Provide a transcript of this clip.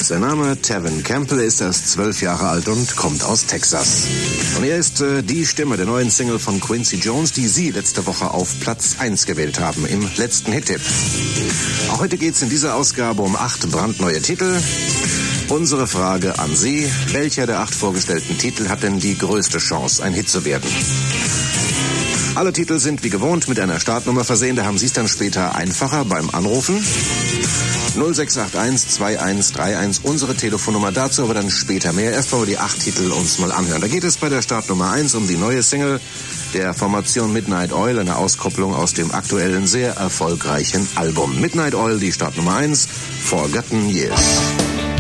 Sein Name Tevin Campbell, ist erst 12 Jahre alt und kommt aus Texas. Und er ist die Stimme der neuen Single von Quincy Jones, die Sie letzte Woche auf Platz 1 gewählt haben, im letzten Hit-Tipp. Auch heute geht es in dieser Ausgabe um 8 brandneue Titel. Unsere Frage an Sie: Welcher der 8 vorgestellten Titel hat denn die größte Chance, ein Hit zu werden? Alle Titel sind wie gewohnt mit einer Startnummer versehen, da haben Sie es dann später einfacher beim Anrufen. 0681 2131, unsere Telefonnummer, dazu aber dann später mehr. Erst wollen wir die 8 Titel uns mal anhören. Da geht es bei der Startnummer 1 um die neue Single der Formation Midnight Oil, eine Auskopplung aus dem aktuellen, sehr erfolgreichen Album. Midnight Oil, die Startnummer 1, Forgotten Years.